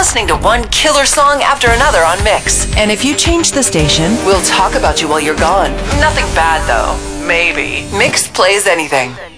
listening to one killer song after another on Mix. And if you change the station, We'll talk about you while you're gone. Nothing bad, though. Maybe. Mix plays anything.